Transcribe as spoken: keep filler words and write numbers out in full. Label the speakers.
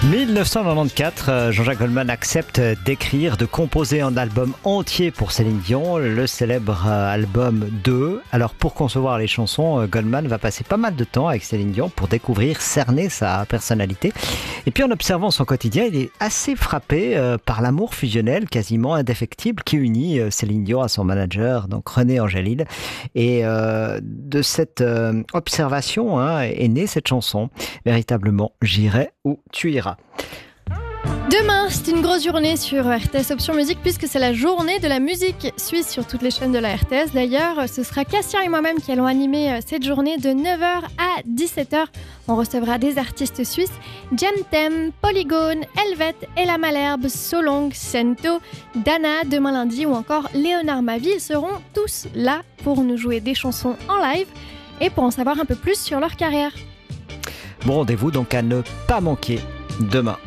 Speaker 1: mille neuf cent quatre-vingt-quatorze, Jean-Jacques Goldman accepte d'écrire, de composer un album entier pour Céline Dion, le célèbre album deux. Alors pour concevoir les chansons, Goldman va passer pas mal de temps avec Céline Dion pour découvrir, cerner sa personnalité. Et puis en observant son quotidien, il est assez frappé par l'amour fusionnel, quasiment indéfectible, qui unit Céline Dion à son manager, donc René Angélil. Et euh, de cette euh, observation hein, est née cette chanson, véritablement « J'irai où tu iras ».
Speaker 2: Demain, c'est une grosse journée sur R T S Option Musique puisque c'est la journée de la musique suisse sur toutes les chaînes de la R T S. D'ailleurs, ce sera Cassia et moi-même qui allons animer cette journée de neuf heures à dix-sept heures. On recevra des artistes suisses, Gentem, Polygone, Helvet, Ella Malherbe, Solong, Sento, Dana, demain lundi ou encore Léonard Mavie. Ils seront tous là pour nous jouer des chansons en live et pour en savoir un peu plus sur leur carrière.
Speaker 1: Bon rendez-vous donc à ne pas manquer demain.